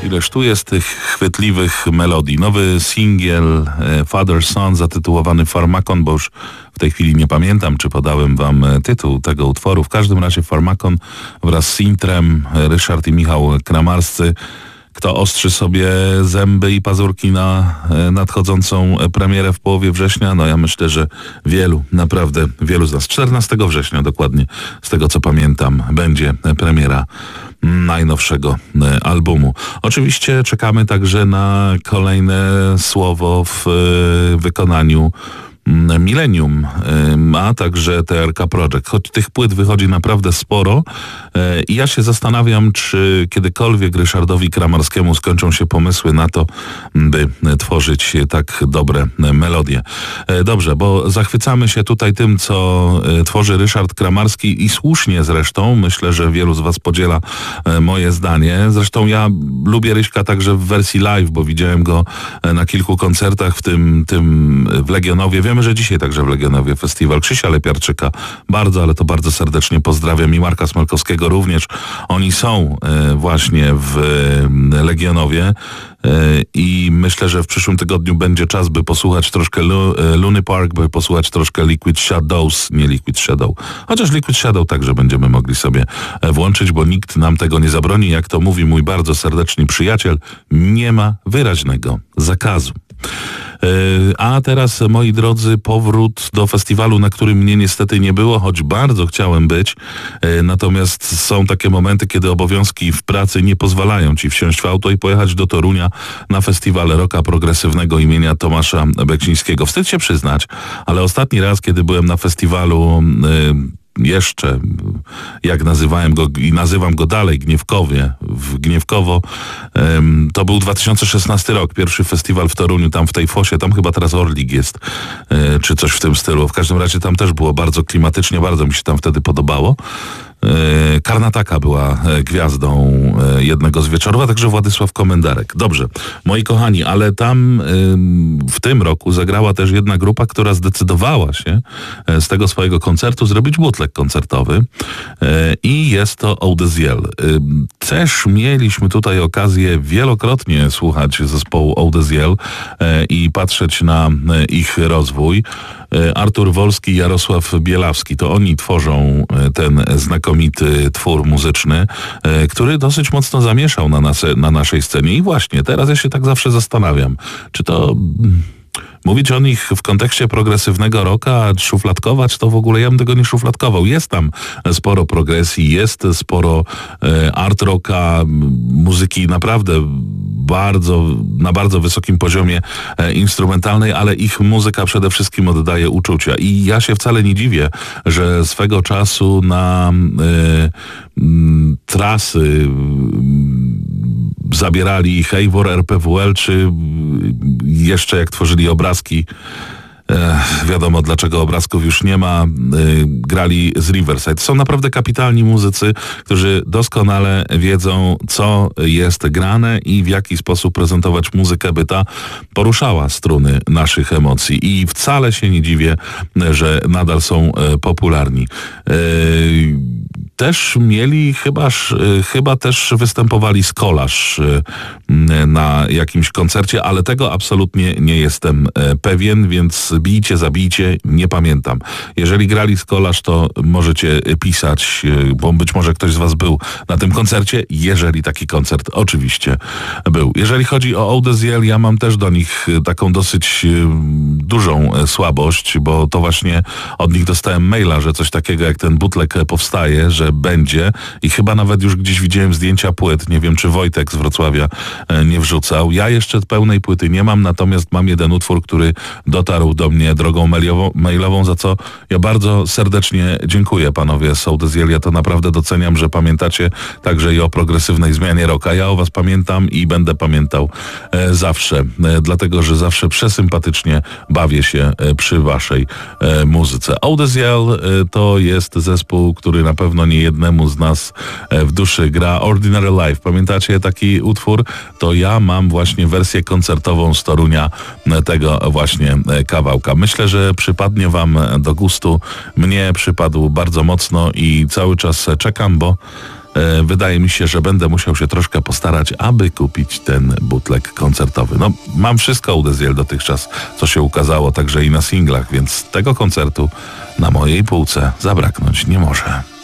Ileż tu jest tych chwytliwych melodii. Nowy singiel Father Son zatytułowany Pharmakon, bo już w tej chwili nie pamiętam, czy podałem wam tytuł tego utworu. W każdym razie Pharmakon wraz z Intrem, Ryszard i Michał Kramarscy. Kto ostrzy sobie zęby i pazurki na nadchodzącą premierę w połowie września? No ja myślę, że wielu, naprawdę wielu z nas. 14 września dokładnie, z tego co pamiętam, będzie premiera najnowszego albumu. Oczywiście czekamy także na kolejne słowo w wykonaniu Millennium, a także TRK Project. Choć tych płyt wychodzi naprawdę sporo i ja się zastanawiam, czy kiedykolwiek Ryszardowi Kramarskiemu skończą się pomysły na to, by tworzyć tak dobre melodie. Dobrze, bo zachwycamy się tutaj tym, co tworzy Ryszard Kramarski i słusznie zresztą. Myślę, że wielu z was podziela moje zdanie. Zresztą ja lubię Ryśka także w wersji live, bo widziałem go na kilku koncertach, w tym w Legionowie. Wiemy, że dzisiaj także w Legionowie festiwal Krzysia Lepiarczyka. Bardzo, ale to bardzo serdecznie pozdrawiam i Marka Smalkowskiego również. Oni są właśnie w Legionowie i myślę, że w przyszłym tygodniu będzie czas, by posłuchać troszkę Luny Park, by posłuchać troszkę Liquid Shadows, nie Liquid Shadow. Chociaż Liquid Shadow także będziemy mogli sobie włączyć, bo nikt nam tego nie zabroni. Jak to mówi mój bardzo serdeczny przyjaciel, nie ma wyraźnego zakazu. A teraz, moi drodzy, powrót do festiwalu, na którym mnie niestety nie było, choć bardzo chciałem być. Natomiast są takie momenty, kiedy obowiązki w pracy nie pozwalają ci wsiąść w auto i pojechać do Torunia na festiwal rocka progresywnego imienia Tomasza Beksińskiego. Wstyd się przyznać, ale ostatni raz, kiedy byłem na festiwalu jeszcze, jak nazywałem go i nazywam go dalej, w Gniewkowo, to był 2016 rok, pierwszy festiwal w Toruniu, tam w tej fosie, tam chyba teraz Orlik jest, czy coś w tym stylu. W każdym razie tam też było bardzo klimatycznie, bardzo mi się tam wtedy podobało. Karnataka była gwiazdą jednego z wieczorów, a także Władysław Komendarek. Dobrze, moi kochani, ale tam w tym roku zagrała też jedna grupa, która zdecydowała się z tego swojego koncertu zrobić bootleg koncertowy i jest to Odeziel. Też mieliśmy tutaj okazję wielokrotnie słuchać zespołu Odeziel i patrzeć na ich rozwój. Artur Wolski i Jarosław Bielawski, to oni tworzą ten znakomity twór muzyczny, który dosyć mocno zamieszał na naszej scenie. I właśnie, teraz ja się tak zawsze zastanawiam, czy to mówić o nich w kontekście progresywnego rocka, szufladkować, to w ogóle ja bym tego nie szufladkował. Jest tam sporo progresji, jest sporo art rocka, muzyki naprawdę na bardzo wysokim poziomie instrumentalnej, ale ich muzyka przede wszystkim oddaje uczucia. I ja się wcale nie dziwię, że swego czasu na trasy zabierali Heivor, RPWL, czy jeszcze jak tworzyli obrazki, wiadomo dlaczego obrazków już nie ma, grali z Riverside. Są naprawdę kapitalni muzycy, którzy doskonale wiedzą, co jest grane i w jaki sposób prezentować muzykę, by ta poruszała struny naszych emocji. I wcale się nie dziwię, że nadal są popularni. Też mieli, chyba też występowali z Kolasz na jakimś koncercie, ale tego absolutnie nie jestem pewien, więc zabijcie, nie pamiętam. Jeżeli grali z Kolasz, to możecie pisać, bo być może ktoś z was był na tym koncercie, jeżeli taki koncert oczywiście był. Jeżeli chodzi o Odeziel, ja mam też do nich taką dosyć dużą słabość, bo to właśnie od nich dostałem maila, że coś takiego jak ten bootleg powstaje, że będzie i chyba nawet już gdzieś widziałem zdjęcia płyt. Nie wiem, czy Wojtek z Wrocławia nie wrzucał. Ja jeszcze pełnej płyty nie mam, natomiast mam jeden utwór, który dotarł do mnie drogą mailową, za co ja bardzo serdecznie dziękuję, panowie z Odeziel. Ja to naprawdę doceniam, że pamiętacie także i o progresywnej zmianie rocka. Ja o was pamiętam i będę pamiętał zawsze, dlatego, że zawsze przesympatycznie bawię się przy waszej muzyce. Odeziel to jest zespół, który na pewno nie jednemu z nas w duszy gra. Ordinary Life. Pamiętacie taki utwór? To ja mam właśnie wersję koncertową z Torunia tego właśnie kawałka. Myślę, że przypadnie wam do gustu. Mnie przypadł bardzo mocno i cały czas czekam, bo wydaje mi się, że będę musiał się troszkę postarać, aby kupić ten bootleg koncertowy. No, mam wszystko u Deziel dotychczas, co się ukazało, także i na singlach, więc tego koncertu na mojej półce zabraknąć nie może.